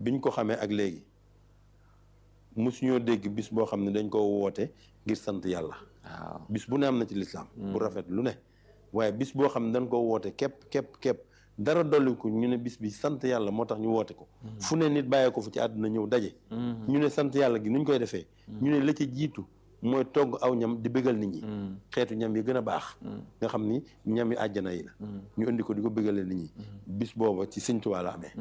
biñ ko xamee ak léegi mosuñoo dégg bis boo xam ne dañ ko woote ngir sant yàlla. waaw bis bu ne am na ci lislaam bu rafet lu ne waaye bis boo xam ne dañ ko woote képp dara dolliku ñu ne bis bi sant yàlla moo tax ñu woote ko. fu ne nit bàyyee ko fu ci àdduna ñëw daje. ñu ne sant yàlla gi nuñ koy defee. ñu ne la ca jiitu mooy togg aw ñam di bégal nit ñi. xeetu ñam yi gën a baax. nga xam ni ñam yi àjjana yi la. ñu indi ko di ko bégalee nit ñi. bis booba ci Sëñ Tuubaa la amee.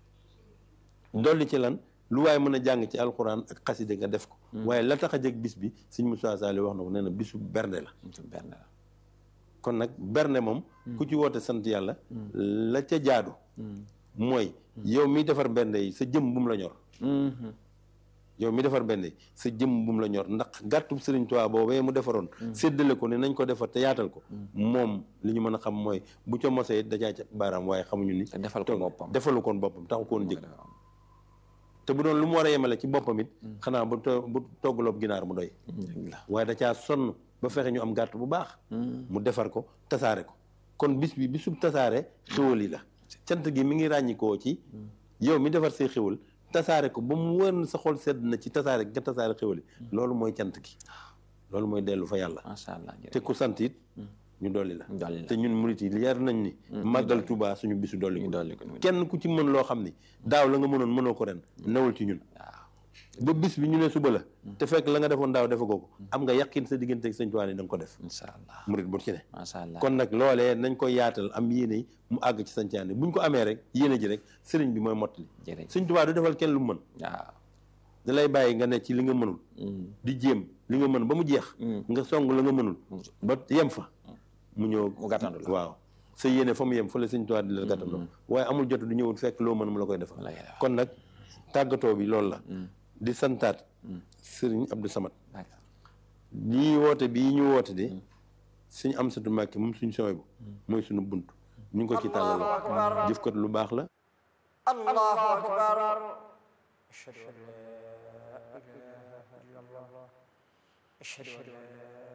dolli ci lan lu waaye mën a jàng ci alxuraan ak xaside nga def ko. waaye la tax a jëg bis bi Sëñ Musaa Saali wax na ko nee na bisu bernde la. kon nag bernde moom. ku ci woote sant yàlla. la ca jaadu. mooy yow mi defar bernde yi sa jëm bu mu la ñor. yow mi defar benn sa jëm bu mu la ñor ndax gàttub Sëriñ Tuubaa boobee mu defaroon. séddale ko ne nañ ko defar te yaatal ko. moom li ñu mën a xam mooy bu ca mosee da caa ca baaraam waaye xamuñu ni. defal ko boppam defalu koon boppam taxu koon jëg te bu doon lu mu war a yemale ci boppam it. xanaa bu toggaloob ginaar mu doy. waaye da caa sonn ba fexe ñu am gàtt bu baax. mu defar ko tasaare ko kon bis bi bisub tasaare xéwal yi la cant gi mi ngi ràññikoo ci yow mi defar say xéwal. tasaare ko ba mu wër sa xol sedd na ci tasaare nga tasaare xéwali loolu mooy cant gi loolu mooy dellu fa yàlla. macha allah te ku sant it ñu dolli la. te ñun murit yi leer nañ ni. màggal Tuubaa suñu bisu dolli ko kenn ku ci mën loo xam ni daaw la nga mënoon mënoo ko ren newul ci ñun. ba bis bi ñu ne suba la. te fekk la nga defoon daaw defagoo ko. am nga yàqin sa diggante ak Sëñ Tuubaa ni da nga ko def. incha allah murit bu ci ne. macha allah kon nag loolee nañ ko yaatal am yéene yi mu àgg ci sancaane buñ ko amee rek yéene ji rek sëriñ bi mooy mottali. Sëñ Tuubaa du defal kenn lu mu mën. waaw da lay bàyyi nga ne ci li nga mënul. di jéem li nga mën ba mu jeex. nga song la nga mënul. ba yem fa. mu ñëw mu gàttandu la waaw sa yéene fa mu yem fa la Sëñ Tuubaa di la gàttandu. waaye amul jot du ñëwul fekk loo mën mu la koy defal. kon nag tàggatoo bi loolu la. di santaat sëriñ Abdou Samad. lii woote bii ñu woote de suñu Amsatu Mbàkke moom suñu sooy bu mooy suñu bunt ñu ngi ko ci tàllaloo jëf kat lu baax la. allahu akbar ashhadu an la ilaha illa allah ashhadu an la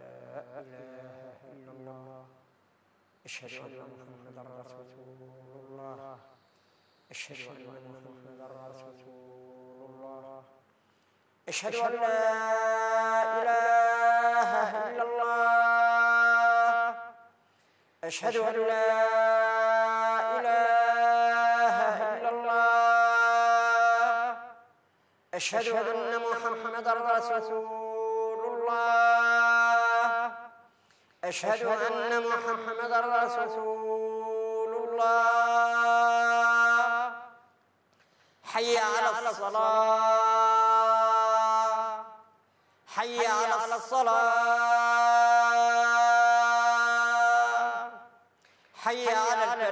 ilaha illa allah ashhadu anna muhammadan rasulullah ashhadu anna muhammadan rasulullah ashhadu an la ilaha illa allah ashhadu an la أشهد أن محمدا رسول الله أشهد أن محمدا رسول الله حي على الصلاة حي على الصلاة حي على